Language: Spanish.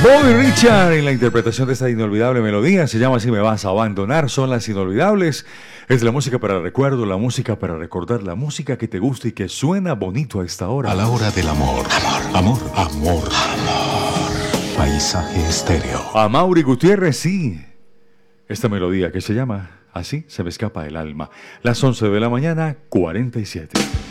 Bobby Richard en la interpretación de esta inolvidable melodía. Se llama Si me vas a abandonar. Son las inolvidables. Es la música para el recuerdo, la música para recordar, la música que te gusta y que suena bonito a esta hora. A la hora del amor. Amor, amor, amor, amor. Paisaje estéreo. A Mauri Gutiérrez, sí. Esta melodía que se llama Así se me escapa el alma. Las 11 de la mañana, 47.